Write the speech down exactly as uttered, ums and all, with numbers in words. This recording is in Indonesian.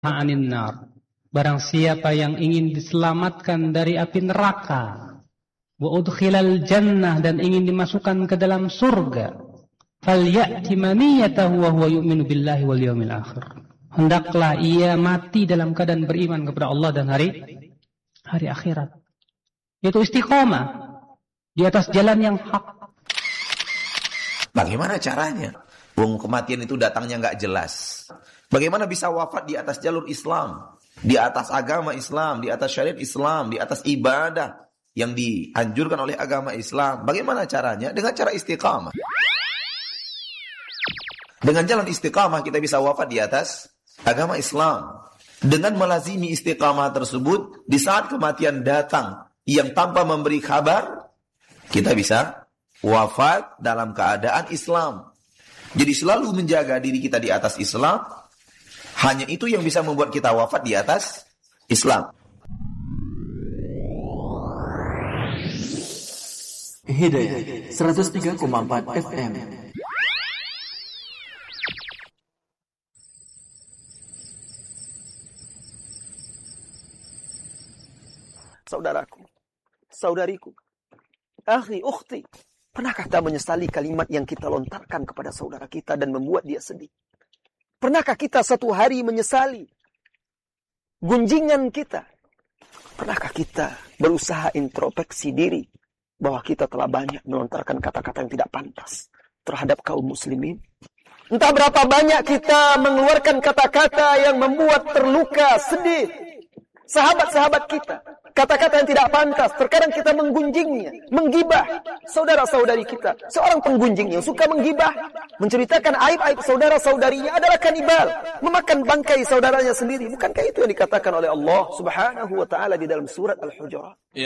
anin nar. Barang siapa yang ingin diselamatkan dari api neraka, wa udkhilal jannah, dan ingin dimasukkan ke dalam surga, falyati maniyatahu wa huwa yu'minu billahi wal yawmil akhir. Hendaklah ia mati dalam keadaan beriman kepada Allah dan hari hari akhirat. Yaitu istiqomah di atas jalan yang hak. Bagaimana caranya? Wong kematian itu datangnya nggak jelas. Bagaimana bisa wafat di atas jalur Islam, di atas agama Islam, di atas syariat Islam, di atas ibadah yang dianjurkan oleh agama Islam? Bagaimana caranya? Dengan cara istiqamah. Dengan jalan istiqamah kita bisa wafat di atas agama Islam. Dengan melazimi istiqamah tersebut, di saat kematian datang yang tanpa memberi kabar, kita bisa wafat dalam keadaan Islam. Jadi selalu menjaga diri kita di atas Islam, hanya itu yang bisa membuat kita wafat di atas Islam. Hidayah seratus tiga koma empat F M. Saudaraku, saudariku, akhi, ukhti, pernahkah kita menyesali kalimat yang kita lontarkan kepada saudara kita dan membuat dia sedih? Pernahkah kita satu hari menyesali gunjingan kita? Pernahkah kita berusaha introspeksi diri bahwa kita telah banyak melontarkan kata-kata yang tidak pantas terhadap kaum muslimin? Entah berapa banyak kita mengeluarkan kata-kata yang membuat terluka, sedih sahabat-sahabat kita. Kata-kata yang tidak pantas, terkadang kita menggunjingnya, menggibah saudara-saudari kita. Seorang penggunjing yang suka menggibah, menceritakan aib-aib saudara-saudarinya adalah kanibal, memakan bangkai saudaranya sendiri. Bukankah itu yang dikatakan oleh Allah Subhanahu wa taala di dalam surat Al-Hujurat?